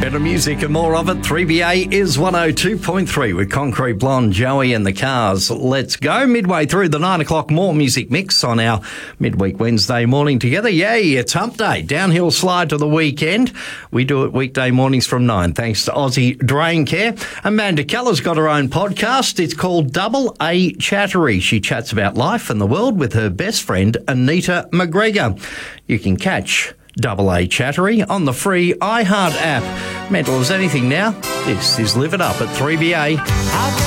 Better music and more of it. 3BA is 102.3 with Concrete Blonde, Joey and the Cars. Let's go. Midway through the 9 o'clock more music mix on our midweek Wednesday morning together. Yay, it's hump day. Downhill slide to the weekend. We do it weekday mornings from 9. Thanks to Aussie Drain Care. Amanda Keller's got her own podcast. It's called Double A Chattery. She chats about life and the world with her best friend, Anita McGregor. You can catch Double A Chattery on the free iHeart app. Mental as anything now. This is Live It Up at 3BA.